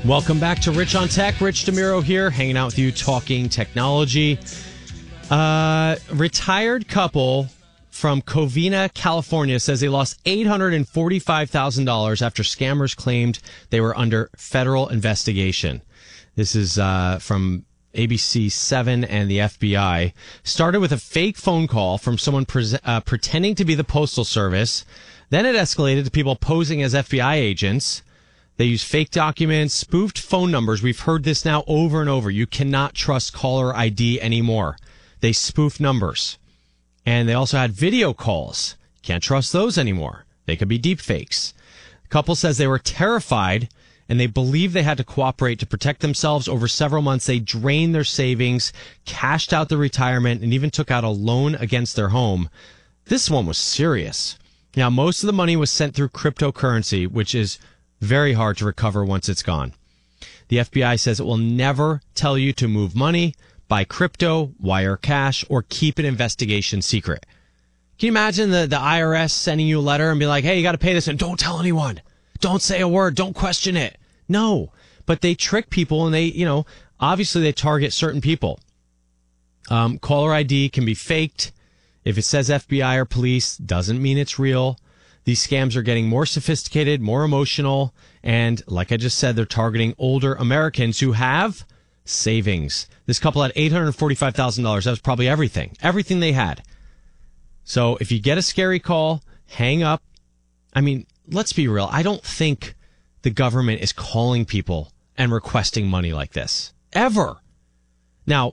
Welcome back to Rich on Tech. Rich DeMiro here, hanging out with you, talking technology. Retired couple from Covina, California says they lost $845,000 after scammers claimed they were under federal investigation. This is from ABC 7 and the FBI. Started with a fake phone call from someone pretending to be the Postal Service. Then it escalated to people posing as FBI agents. They use fake documents, spoofed phone numbers. We've heard this now over and over. You cannot trust caller ID anymore. They spoof numbers. And they also had video calls. Can't trust those anymore. They could be deep fakes. The couple says they were terrified and they believed they had to cooperate to protect themselves. Over several months, they drained their savings, cashed out their retirement, and even took out a loan against their home. This one was serious. Now, most of the money was sent through cryptocurrency, which is very hard to recover once it's gone. The FBI says it will never tell you to move money, buy crypto, wire cash, or keep an investigation secret. Can you imagine the IRS sending you a letter and be like, hey, you got to pay this and don't tell anyone. Don't say a word. Don't question it. No, but they trick people and they, obviously they target certain people. Caller ID can be faked. If it says FBI or police, doesn't mean it's real. These scams are getting more sophisticated, more emotional, and like I just said, they're targeting older Americans who have savings. This couple had $845,000. That was probably everything they had. So if you get a scary call, hang up. I mean, let's be real. I don't think the government is calling people and requesting money like this. Ever. Now,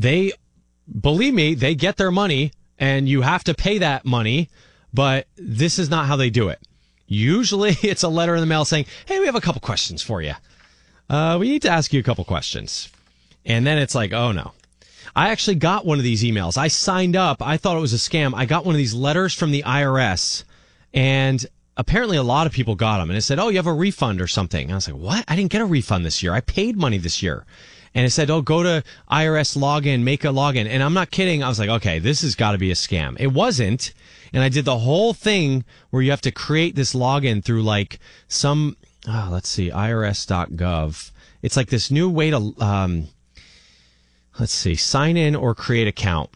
believe me, they get their money, and you have to pay that money. But this is not how they do it. Usually it's a letter in the mail saying, hey, we have a couple questions for you. We need to ask you a couple questions. And then it's like, oh, no. I actually got one of these emails. I signed up. I thought it was a scam. I got one of these letters from the IRS. And apparently a lot of people got them. And it said, oh, you have a refund or something. And I was like, what? I didn't get a refund this year. I paid money this year. And it said, oh, go to IRS login, make a login. And I'm not kidding. I was like, okay, this has got to be a scam. It wasn't. And I did the whole thing where you have to create this login through like some, let's see, irs.gov. It's like this new way to, sign in or create account.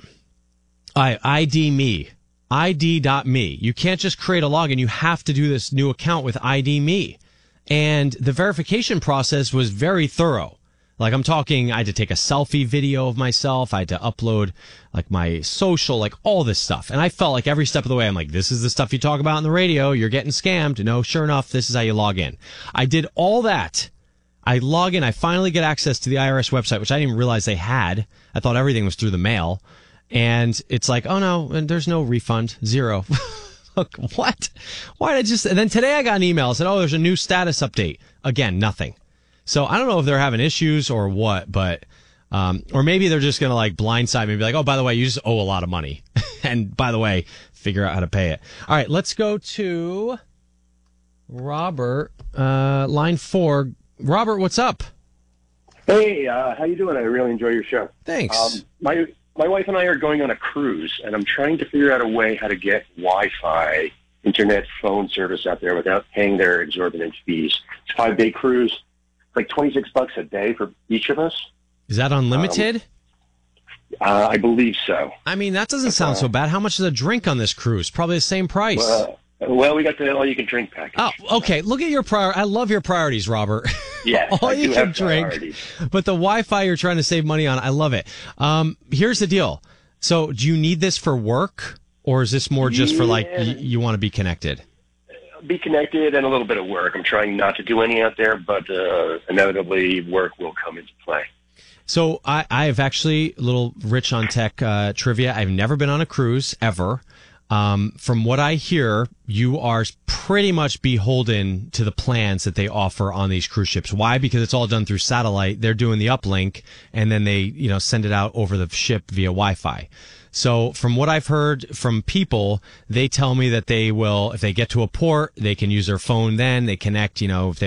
ID me, ID.me. You can't just create a login. You have to do this new account with ID me. And the verification process was very thorough. Like I'm talking, I had to take a selfie video of myself. I had to upload like my social, like all this stuff. And I felt like every step of the way, I'm like, this is the stuff you talk about on the radio. You're getting scammed. No, sure enough, this is how you log in. I did all that. I log in. I finally get access to the IRS website, which I didn't even realize they had. I thought everything was through the mail. And it's like, oh no, there's no refund. Zero. Look, what? Why did I just, and then today I got an email that said, oh, there's a new status update. Again, nothing. So I don't know if they're having issues or what, but, or maybe they're just going to like blindside me and be like, oh, by the way, you just owe a lot of money. And by the way, figure out how to pay it. All right, let's go to Robert, line 4. Robert, what's up? Hey, how you doing? I really enjoy your show. Thanks. My wife and I are going on a cruise, and I'm trying to figure out a way how to get Wi-Fi, internet, phone service out there without paying their exorbitant fees. It's a 5-day cruise. Like $26 a day for each of us. Is that unlimited? I believe so. I mean, that doesn't sound so bad. How much is a drink on this cruise? Probably the same price. Well, we got the all-you-can-drink package. Oh, okay. Look at your I love your priorities, Robert. Yeah, all you can drink, but the Wi-Fi you're trying to save money on, I love it. Here's the deal. So, do you need this for work, or is this more just for like you want to be connected? Be connected and a little bit of work. I'm trying not to do any out there, but inevitably work will come into play. So I have actually a little Rich on Tech trivia. I've never been on a cruise ever. From what I hear, you are pretty much beholden to the plans that they offer on these cruise ships. Why? Because it's all done through satellite. They're doing the uplink, and then they send it out over the ship via Wi-Fi. So from what I've heard from people, they tell me that they will, if they get to a port, they can use their phone then. They connect, if they